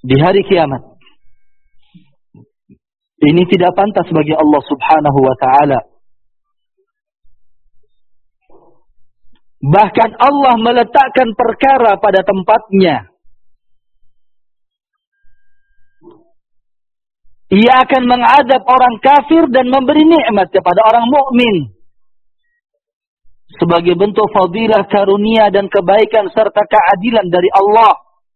di hari kiamat. Ini tidak pantas bagi Allah Subhanahu wa ta'ala. Bahkan Allah meletakkan perkara pada tempatnya. Ia akan mengadab orang kafir dan memberi nikmat kepada orang mukmin sebagai bentuk fadilah, karunia dan kebaikan serta keadilan dari Allah.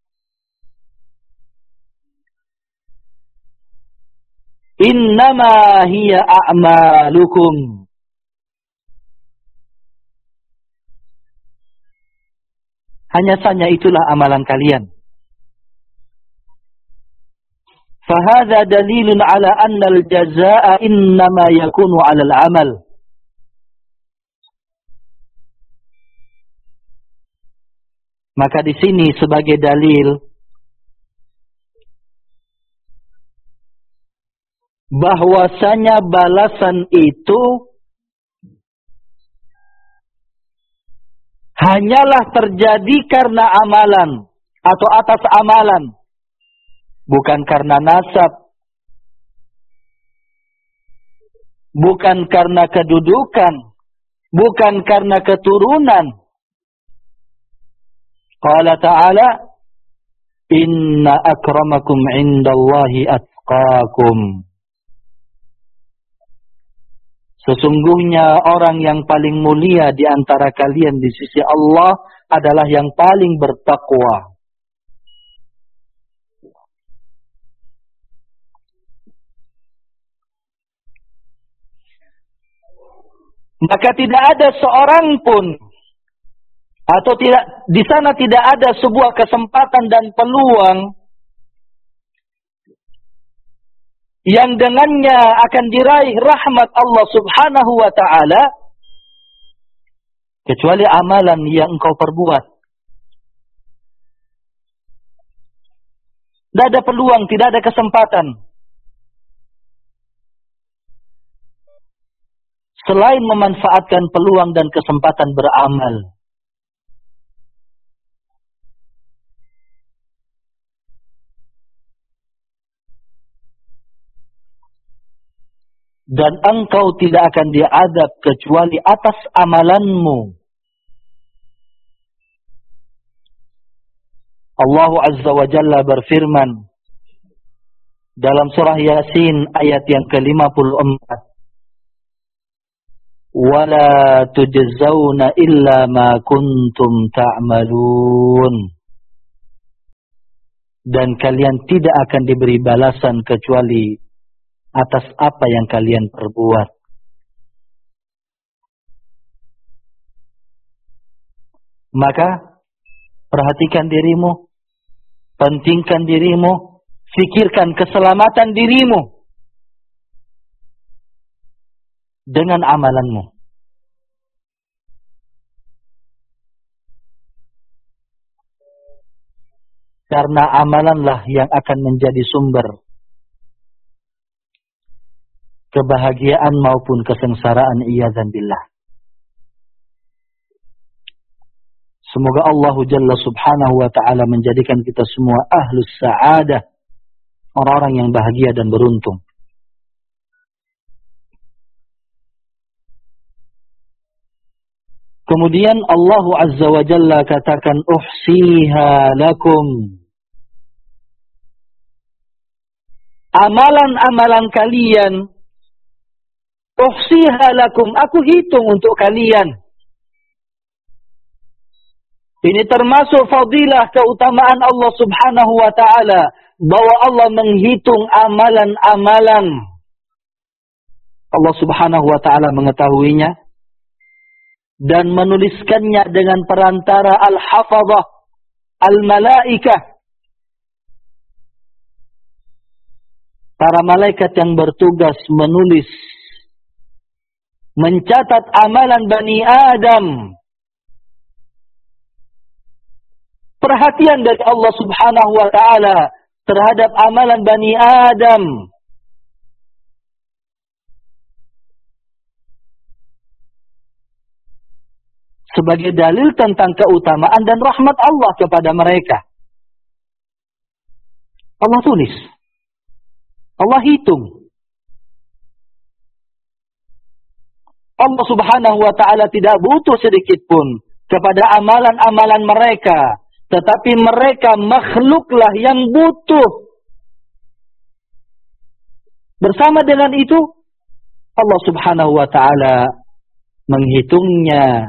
Innama hiya a'malukum. Hanya saja itulah amalan kalian. Fahadha dalilun ala anna al-jazaa'a innama yakunu ala al-amal. Maka di sini sebagai dalil bahwasanya balasan itu hanyalah terjadi karena amalan atau atas amalan, bukan karena nasab, bukan karena kedudukan, bukan karena keturunan. Qala ta'ala, inna akramakum indallahi atqakum. Sesungguhnya orang yang paling mulia di antara kalian di sisi Allah adalah yang paling bertakwa. Maka tidak ada seorang pun atau tidak di sana tidak ada sebuah kesempatan dan peluang yang dengannya akan diraih rahmat Allah Subhanahu wa ta'ala kecuali amalan yang engkau perbuat. Tidak ada peluang, tidak ada kesempatan selain memanfaatkan peluang dan kesempatan beramal. Dan engkau tidak akan diadab kecuali atas amalanmu. Allah Azza wa Jalla berfirman dalam surah Yasin ayat yang ke-54. Wala tujzauna illa ma kuntum ta'malun. Dan kalian tidak akan diberi balasan kecuali atas apa yang kalian perbuat. Maka perhatikan dirimu, pentingkan dirimu, fikirkan keselamatan dirimu dengan amalanmu. Karena amalanlah yang akan menjadi sumber kebahagiaan maupun kesengsaraan, iyadzan billah. Semoga Allah Jalla Subhanahu wa ta'ala menjadikan kita semua ahlus sa'adah, orang-orang yang bahagia dan beruntung. Kemudian Allah Azza wa Jalla katakan, uhsiha lakum. Amalan-amalan kalian, uhsiha lakum, aku hitung untuk kalian. Ini termasuk fadilah keutamaan Allah Subhanahu wa ta'ala, bahwa Allah menghitung amalan-amalan. Allah Subhanahu wa ta'ala mengetahuinya dan menuliskannya dengan perantara al-hafazah, al-malaikah, para malaikat yang bertugas menulis, mencatat amalan Bani Adam. Perhatian dari Allah Subhanahu wa ta'ala terhadap amalan Bani Adam. Sebagai dalil tentang keutamaan dan rahmat Allah kepada mereka. Allah tulis. Allah hitung. Allah subhanahu wa ta'ala tidak butuh sedikit pun kepada amalan-amalan mereka. Tetapi mereka makhluklah yang butuh. Bersama dengan itu, Allah subhanahu wa ta'ala menghitungnya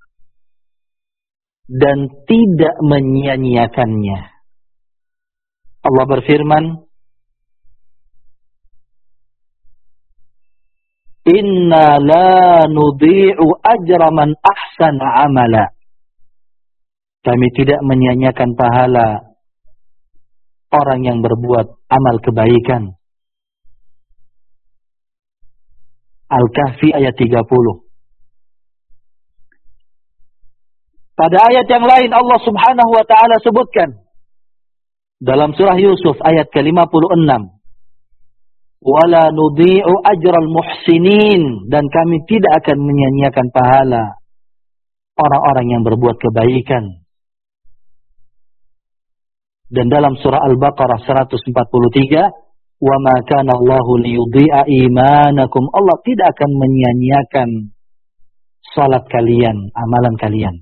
dan tidak menyia-nyiakannya. Allah berfirman, Inna la nudhi'u ajra man ahsana amala. Kami tidak menyia-nyiakan pahala orang yang berbuat amal kebaikan. Al-Kahfi ayat 30. Pada ayat yang lain Allah subhanahu wa ta'ala sebutkan dalam surah Yusuf ayat ke-56. Wala nudhi'u ajral muhsinin. Dan kami tidak akan menyia-nyiakan pahala orang-orang yang berbuat kebaikan. Dan dalam surah Al-Baqarah 143, wa ma kana Allahu liyudhi'a imanakum. Allah tidak akan menyia-nyiakan salat kalian, amalan kalian.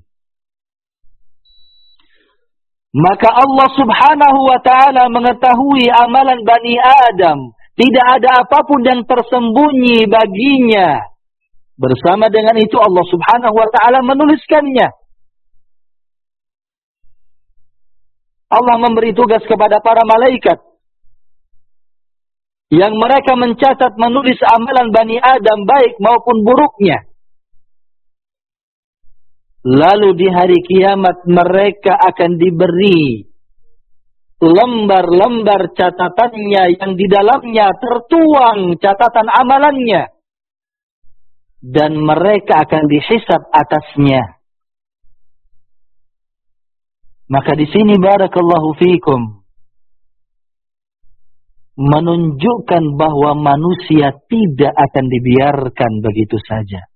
Maka Allah subhanahu wa ta'ala mengetahui amalan Bani Adam. Tidak ada apapun yang tersembunyi baginya. Bersama dengan itu Allah subhanahu wa ta'ala menuliskannya. Allah memberi tugas kepada para malaikat yang mereka mencatat menulis amalan Bani Adam baik maupun buruknya. Lalu di hari kiamat mereka akan diberi lembar-lembar catatannya yang di dalamnya tertuang catatan amalannya. Dan mereka akan dihisab atasnya. Maka di sini barakallahu fiikum menunjukkan bahwa manusia tidak akan dibiarkan begitu saja.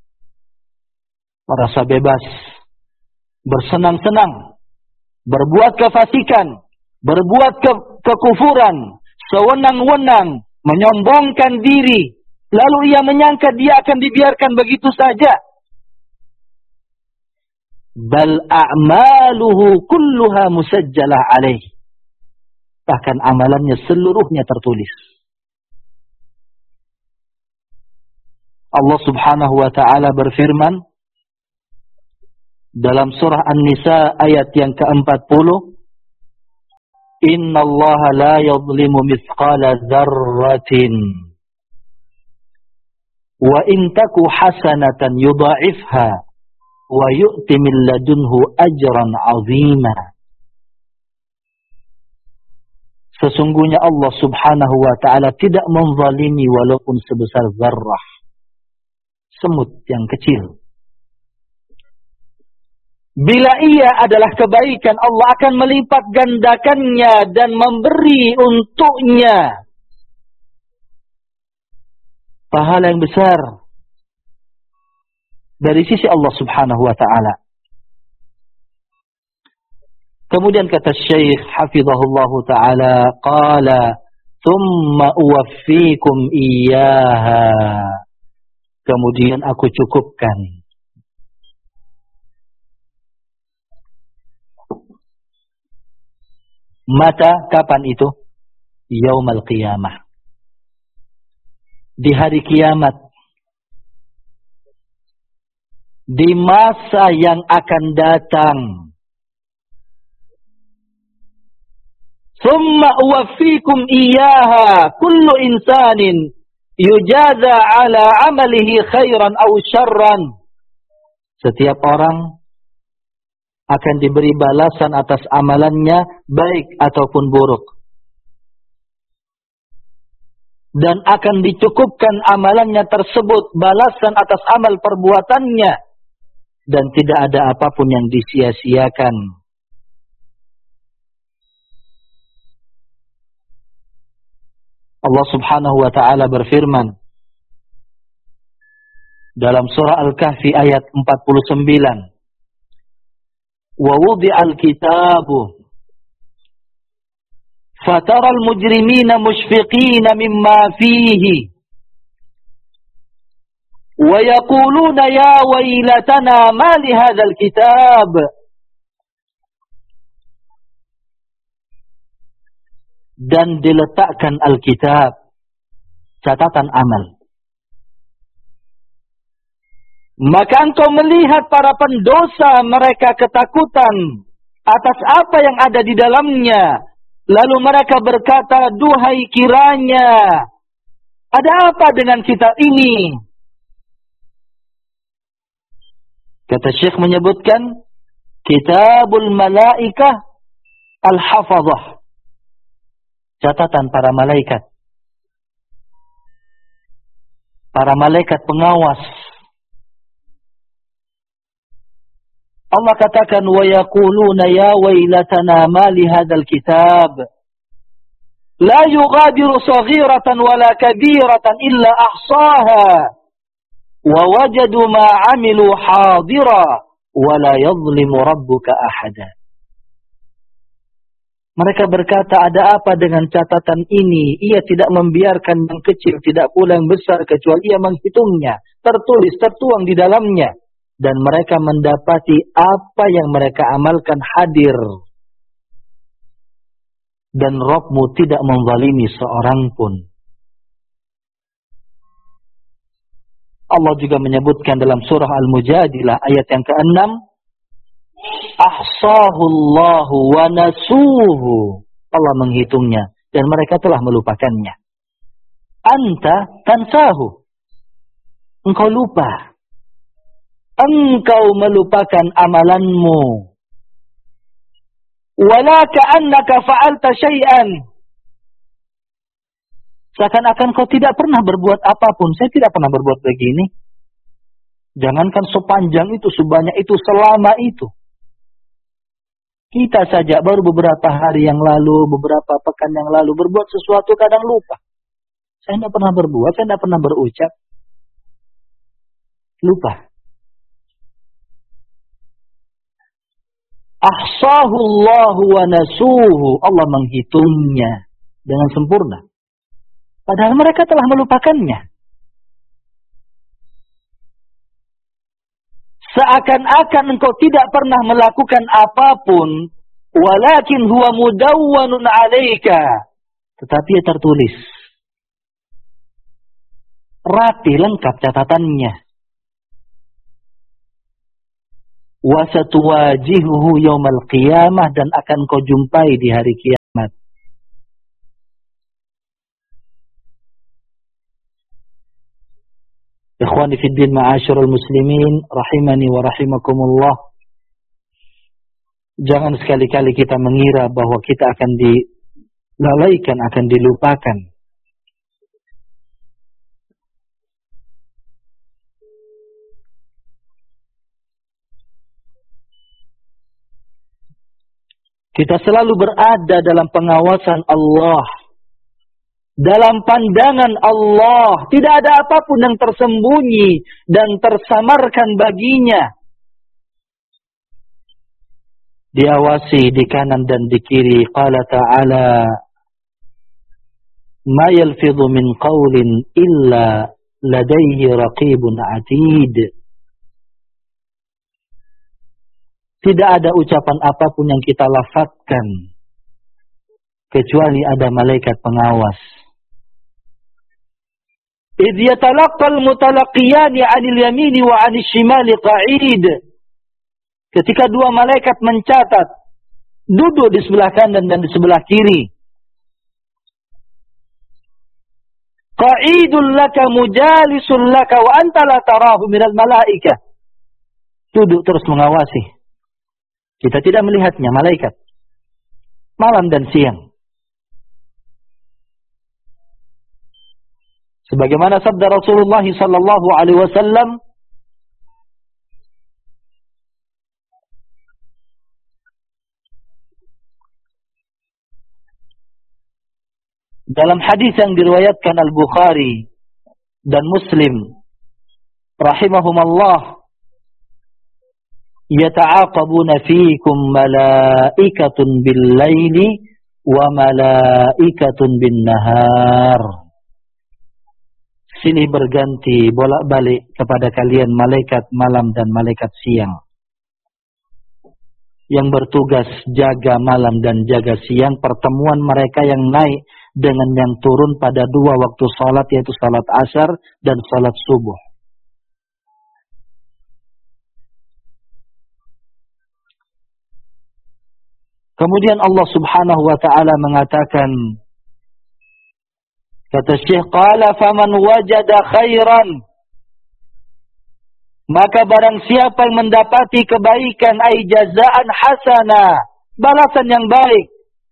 Merasa bebas, bersenang-senang, berbuat kefasikan, berbuat kekufuran, sewenang-wenang, menyombongkan diri, lalu ia menyangka dia akan dibiarkan begitu saja. Bal a'maluhu kulluha musajjalah alaih. Bahkan amalannya seluruhnya tertulis. Allah subhanahu wa ta'ala berfirman dalam surah An-Nisa ayat yang ke-40, Inna Allah la yadhlimu mithqala dzarratin wa in taku hasanatan yudha'ifha wa yu'ti min ladunhu ajran 'azima. Sesungguhnya Allah subhanahu wa ta'ala tidak menzalimi walaupun sebesar zarrah, semut yang kecil. Bila ia adalah kebaikan, Allah akan melipat gandakannya dan memberi untuknya pahala yang besar dari sisi Allah subhanahu wa ta'ala. Kemudian kata Syekh hafizahullahu ta'ala, qala thumma uwaffikum iyyaha. Kemudian aku cukupkan. Mata kapan itu? Yaumal qiyamah. Di hari kiamat. Di masa yang akan datang. Thumma uwaffikum iyyaha. Kullu insanin yujaza ala amalihi khairan aw syarran. Setiap orang akan diberi balasan atas amalannya baik ataupun buruk. Dan akan dicukupkan amalannya tersebut balasan atas amal perbuatannya. Dan tidak ada apapun yang disia-siakan. Allah subhanahu wa ta'ala berfirman dalam surah Al-Kahfi ayat 49. وَوُضِعَ الْكِتَابُ Fataral mujrimina mushfiqina mimma fihi. Wa yaquluna ya wailatana ma li hadzal kitab. Dan diletakkan Alkitab, catatan amal. Maka engkau melihat para pendosa mereka ketakutan atas apa yang ada di dalamnya. Lalu mereka berkata, duhai kiranya, ada apa dengan kitab ini? Kata Syekh menyebutkan, Kitabul Malaikah Al-Hafazah. Catatan para malaikat. Para malaikat pengawas. Allah katakan, wa yaquluna ya wailatana ma li hadzal kitab la yughadiru saghiratan wala kabiratan illa ahsaha wa wajadu ma 'amilu hadira wa la yadhlimu rabbuka ahada. Mereka berkata, ada apa dengan catatan ini? Ia tidak membiarkan yang kecil, tidak pula yang besar, kecuali ia menghitungnya. Tertulis, tertuang di dalamnya. Dan mereka mendapati apa yang mereka amalkan hadir. Dan Rabbmu tidak menzalimi seorang pun. Allah juga menyebutkan dalam surah Al-Mujadilah ayat yang ke-6. Ahsahullahu wa nasuhu. Allah menghitungnya dan mereka telah melupakannya. Anta tansahu. Engkau lupa. Engkau melupakan amalanmu. Wala ka'annaka fa'alta syai'an. Seakan-akan kau tidak pernah berbuat apapun. Saya tidak pernah berbuat begini. Jangankan sepanjang itu, sebanyak itu, selama itu. Kita saja baru beberapa hari yang lalu, beberapa pekan yang lalu berbuat sesuatu kadang lupa. Saya tidak pernah berbuat, saya tidak pernah berucap. Lupa. Ahsahullahu wa nasuhu. Allah menghitungnya dengan sempurna. Padahal mereka telah melupakannya. Seakan-akan engkau tidak pernah melakukan apapun, walakin huwa mudawwanun 'alaika. Tetapi ia tertulis. Rapi lengkap catatannya. Wa satuwajihuhu yaumal qiyamah, dan akan kau jumpai di hari kiamat. Ikhwani fid din, ma'asyiral muslimin, rahimani wa rahimakumullah. Jangan sekali-kali kita mengira bahwa kita akan dilalaikan, akan dilupakan. Kita selalu berada dalam pengawasan Allah. Dalam pandangan Allah, tidak ada apapun yang tersembunyi dan tersamarkan baginya. Diawasi di kanan dan di kiri. Qala ta'ala, ma yalfidhu min qawlin illa ladayhi raqibun atid. Tidak ada ucapan apapun yang kita lafazkan kecuali ada malaikat pengawas. إذ يتلقى المتلقيان عن اليمين وعن الشمال قعيد. Ketika dua malaikat mencatat, duduk di sebelah kanan dan di sebelah kiri. Qa'idun laka mujalisun laka wa anta la tarahu minal malaikah. Duduk terus mengawasi. Kita tidak melihatnya, malaikat. Malam dan siang. Sebagaimana sabda Rasulullah sallallahu alaihi wasallam, dalam hadis yang diriwayatkan Al-Bukhari dan Muslim rahimahumallah, yata'aqabuna fiikum malaikatun bil-laili wa malaikatun bin nahar. Silih berganti bolak-balik kepada kalian malaikat malam dan malaikat siang, yang bertugas jaga malam dan jaga siang. Pertemuan mereka yang naik dengan yang turun pada dua waktu salat, yaitu salat asar dan salat subuh. Kemudian Allah Subhanahu wa taala mengatakan, kata Syekh, qala faman wajada khairan, maka barang siapa yang mendapati kebaikan, ay jazaan hasana, balasan yang baik,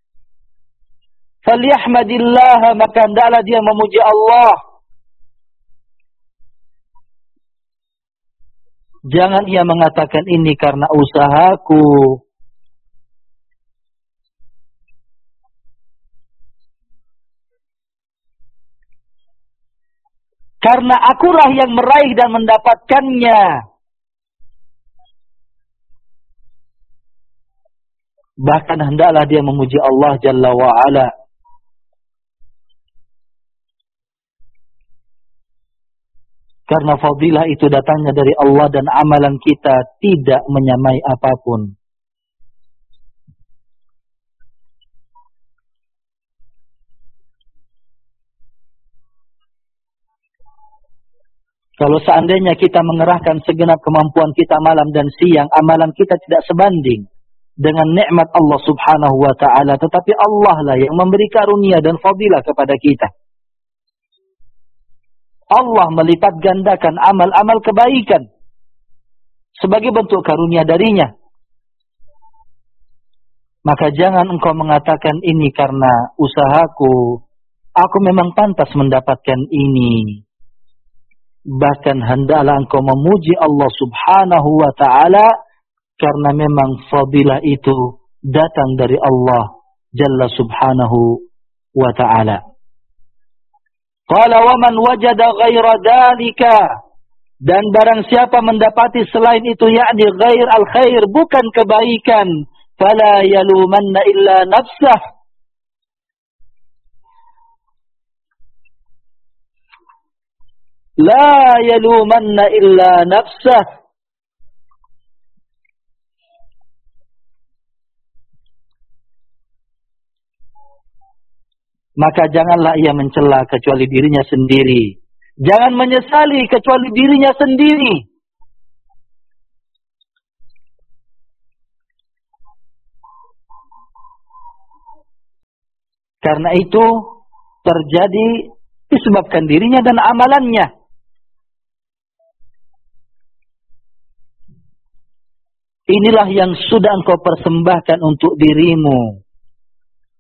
falyahmadillah, maka hendaklah dia memuji Allah. Jangan ia mengatakan ini karena usahaku, karena akulah yang meraih dan mendapatkannya. Bahkan hendaklah dia memuji Allah Jalla wa'ala. Karena fadilah itu datangnya dari Allah dan amalan kita tidak menyamai apapun. Kalau seandainya kita mengerahkan segenap kemampuan kita malam dan siang, amalan kita tidak sebanding dengan nikmat Allah Subhanahu wa taala, tetapi Allah lah yang memberi karunia dan fadilah kepada kita. Allah melipat gandakan amal-amal kebaikan sebagai bentuk karunia darinya. Maka jangan engkau mengatakan ini karena usahaku, aku memang pantas mendapatkan ini. Bahkan hendaklah engkau memuji Allah Subhanahu wa ta'ala, karena memang fadilah itu datang dari Allah Jalla Subhanahu wa ta'ala. Qala wa man wajada ghaira dhalika, dan barang siapa mendapati selain itu, yakni ghair al-khair, bukan kebaikan, fala yalumanna illa nafsah, la yalumanna illa nafsah, maka janganlah ia mencela kecuali dirinya sendiri. Jangan menyesali kecuali dirinya sendiri. Karena itu terjadi disebabkan dirinya dan amalannya. Inilah yang sudah engkau persembahkan untuk dirimu.